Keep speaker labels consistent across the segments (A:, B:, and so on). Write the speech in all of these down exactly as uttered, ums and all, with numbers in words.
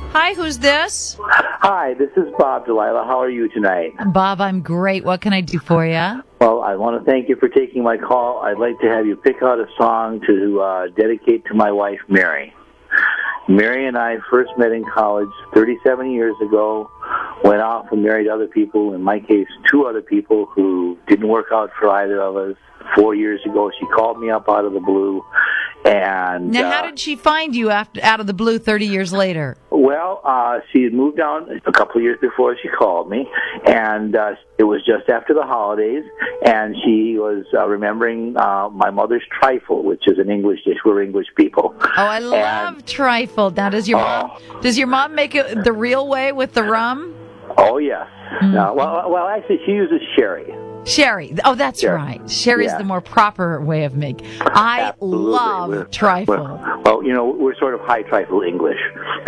A: Hi, who's this?
B: Hi, this is Bob Delilah. How are you tonight?
A: Bob, I'm great. What can I do for you?
B: Well, I want to thank you for taking my call. I'd like to have you pick out a song to uh, dedicate to my wife, Mary. Mary and I first met in college thirty-seven years ago, went off and married other people, in my case, two other people who didn't work out for either of us. Four years ago, she called me up out of the blue. And
A: Now,
B: uh,
A: how did she find you after, out of the blue thirty years later?
B: Well, uh, she had moved down a couple of years before she called me, and uh, it was just after the holidays, and she was uh, remembering uh, my mother's trifle, which is an English dish. We're English people.
A: Oh, I love
B: and,
A: trifle. Now, does your
B: oh,
A: mom does your mom make it the real way with the rum?
B: Oh, yes.
A: Mm-hmm.
B: Uh, well, well, actually, she uses sherry.
A: Sherry. Oh, that's
B: Sherry.
A: right. Sherry is
B: Yeah.
A: the more proper way of making. I
B: Absolutely.
A: love
B: We're,
A: trifle.
B: We're, well, you know, we're sort of high trifle English.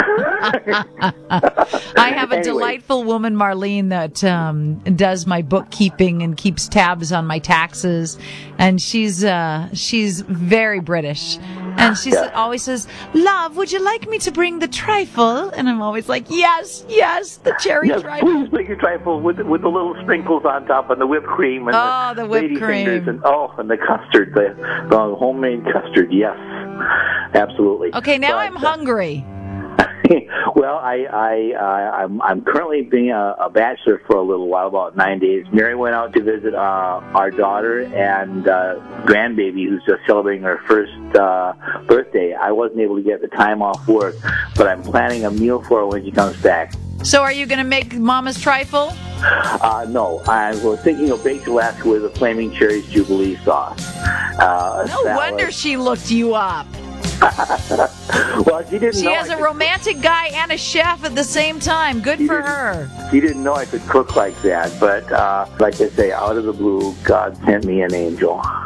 A: I have a
B: Anyway.
A: delightful woman, Marlene, that um, does my bookkeeping and keeps tabs on my taxes, and she's uh, she's very British, and she
B: Yeah.
A: always says, "Love, would you like me to bring the trifle?" And I'm always like, "Yes, yes, the cherry
B: Yes,
A: trifle."
B: please make your trifle with with the little sprinkles on top and the whipped cream and
A: Oh, the whipped
B: lady
A: cream.
B: fingers and oh, and the custard, the, the homemade custard. Yes, absolutely.
A: Okay, now
B: But,
A: I'm
B: uh,
A: hungry.
B: well, I, I, I, I'm, I'm currently being a, a bachelor for a little while, about nine days. Mary went out to visit uh, our daughter and uh, grandbaby, who's just celebrating her first uh, birthday. I wasn't able to get the time off work, but I'm planning a meal for her when she comes back.
A: So, are you going to make Mama's trifle?
B: Uh, no, I was thinking of baked Alaska with a Flaming Cherries Jubilee sauce. Uh, a
A: No
B: salad.
A: wonder she looked you up.
B: Well, she didn't
A: She
B: know
A: has
B: I
A: a
B: could
A: romantic guy and a chef at the same time. Good
B: She
A: for
B: didn't-
A: her.
B: She didn't know I could cook like that, but uh, like I say, out of the blue, God sent me an angel.